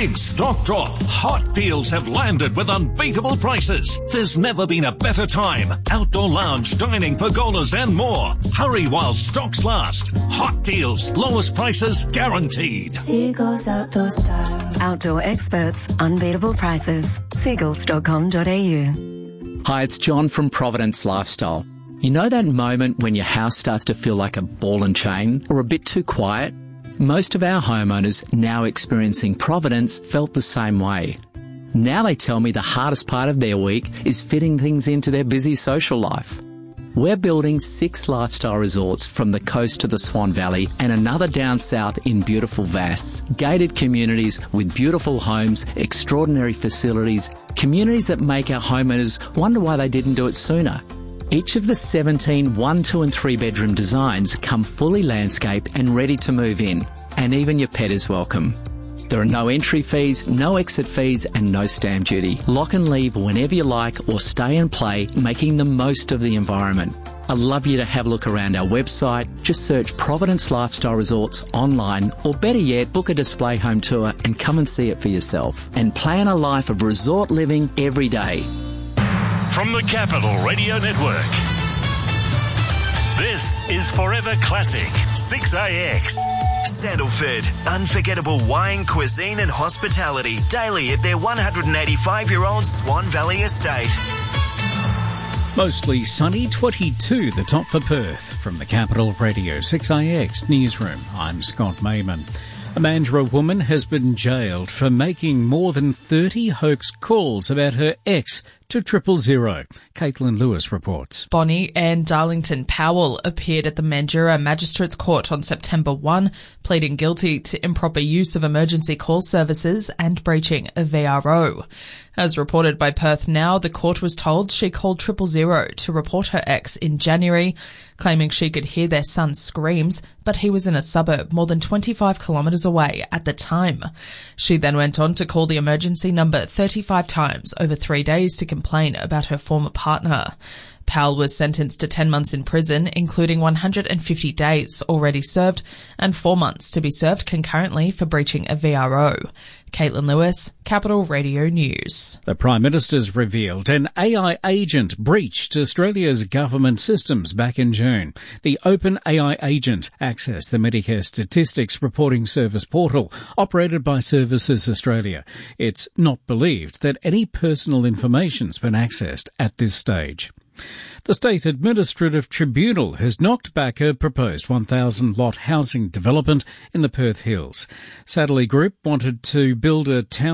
Big stock drop. Hot deals have landed with unbeatable prices. There's never been a better time. Outdoor lounge, dining, pergolas and more. Hurry while stocks last. Hot deals, lowest prices guaranteed. Seagulls Outdoor Style. Outdoor experts, unbeatable prices. Seagulls.com.au. Hi, it's John from Providence Lifestyle. You know that moment when your house starts to feel like a ball and chain or a bit too quiet? Most of our homeowners now experiencing Providence felt the same way. Now they tell me the hardest part of their week is fitting things into their busy social life. We're building 6 lifestyle resorts from the coast to the Swan Valley and another down south in beautiful Vass. Gated communities with beautiful homes, extraordinary facilities, communities that make our homeowners wonder why they didn't do it sooner. Each of the 17 1, 2 and 3 bedroom designs come fully landscaped and ready to move in, and even your pet is welcome. There are no entry fees, no exit fees and no stamp duty. Lock and leave whenever you like or stay and play, making the most of the environment. I'd love you to have a look around our website. Just search Providence Lifestyle Resorts online, or better yet, book a display home tour and come and see it for yourself. And plan a life of resort living every day. From the Capital Radio Network, this is Forever Classic 6AX. Sandalford, unforgettable wine, cuisine and hospitality daily at their 185-year-old Swan Valley estate. Mostly sunny, 22 the top for Perth. From the Capital Radio 6AX Newsroom, I'm Scott Mayman. A Mandurah woman has been jailed for making more than 30 hoax calls about her ex to 000. Caitlin Lewis reports. Bonnie Ann Darlington Powell appeared at the Mandurah Magistrates Court on September 1, pleading guilty to improper use of emergency call services and breaching a VRO. As reported by Perth Now, the court was told she called 000 to report her ex in January, claiming she could hear their son's screams, but he was in a suburb more than 25 kilometres away at the time. She then went on to call the emergency number 35 times over 3 days to complain about her former partner. Powell was sentenced to 10 months in prison, including 150 days already served and 4 months to be served concurrently for breaching a VRO. Caitlin Lewis, Capital Radio News. The Prime Minister's revealed an AI agent breached Australia's government systems back in June. The Open AI agent accessed the Medicare Statistics Reporting Service portal operated by Services Australia. It's not believed that any personal information's been accessed at this stage. The State Administrative Tribunal has knocked back a proposed 1,000-lot housing development in the Perth Hills. Satterley Group wanted to build a town